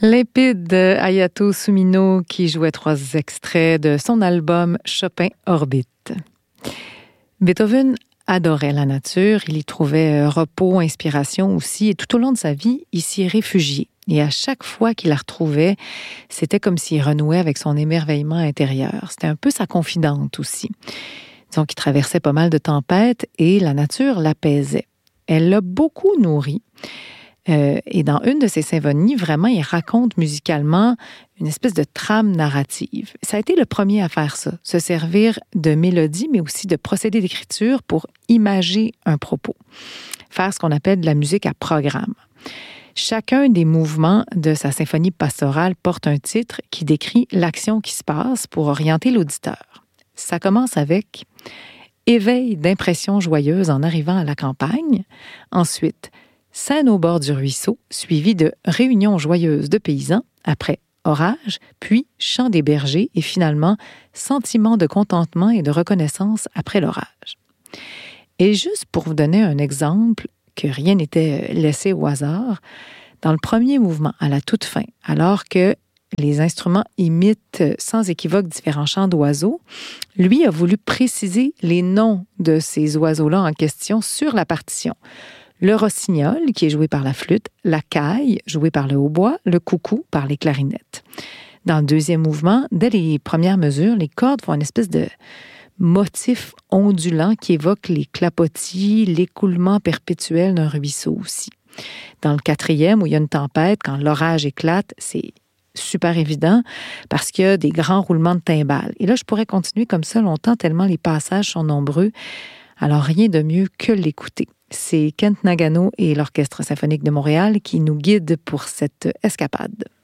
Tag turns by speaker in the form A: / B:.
A: Limpide de Hayato Sumino qui jouait 3 extraits de son album Chopin Orbite. Beethoven adorait la nature, il y trouvait repos, inspiration aussi, et tout au long de sa vie, il s'y réfugiait. Et à chaque fois qu'il la retrouvait, c'était comme s'il renouait avec son émerveillement intérieur. C'était un peu sa confidente aussi. Disons qu'il traversait pas mal de tempêtes et la nature l'apaisait. Elle l'a beaucoup nourri. Et dans une de ses symphonies, vraiment, il raconte musicalement une espèce de trame narrative. Ça a été le premier à faire ça, se servir de mélodies, mais aussi de procédés d'écriture pour imager un propos, faire ce qu'on appelle de la musique à programme. Chacun des mouvements de sa symphonie pastorale porte un titre qui décrit l'action qui se passe pour orienter l'auditeur. Ça commence avec « Éveil d'impressions joyeuses en arrivant à la campagne », ensuite « Scène au bord du ruisseau », suivi de « Réunion joyeuse de paysans », après « Orage », puis « Chant des bergers » et finalement « Sentiment de contentement et de reconnaissance après l'orage ». Et juste pour vous donner un exemple, que rien n'était laissé au hasard, dans le premier mouvement, à la toute fin, alors que les instruments imitent sans équivoque différents chants d'oiseaux, lui a voulu préciser les noms de ces oiseaux-là en question sur la partition. Le rossignol, qui est joué par la flûte, la caille, jouée par le hautbois, le coucou par les clarinettes. Dans le deuxième mouvement, dès les premières mesures, les cordes font une espèce de motif ondulant qui évoque les clapotis, l'écoulement perpétuel d'un ruisseau aussi. Dans le quatrième, où il y a une tempête, quand l'orage éclate, c'est super évident parce qu'il y a des grands roulements de timbales. Et là, je pourrais continuer comme ça longtemps tellement les passages sont nombreux. Alors, rien de mieux que l'écouter. C'est Kent Nagano et l'Orchestre symphonique de Montréal qui nous guident pour cette escapade.